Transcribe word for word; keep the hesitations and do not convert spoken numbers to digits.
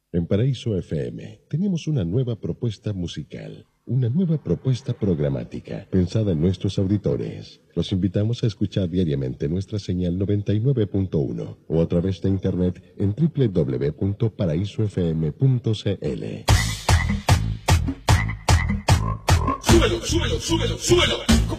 En Paraíso F M tenemos una nueva propuesta musical, una nueva propuesta programática pensada en nuestros auditores. Los invitamos a escuchar diariamente nuestra señal noventa y nueve punto uno o a través de internet en doble u doble u doble u punto paraíso f m punto c l. Súbelo, súbelo, súbelo, súbelo.